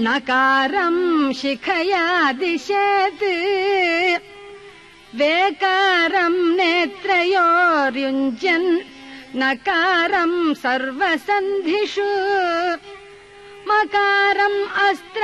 नकारम् शिखया दिशेत् वेकारम् नेत्रयोर्युञ्जन् नकारम् सर्वसन्धिषु मकारम् अस्त्र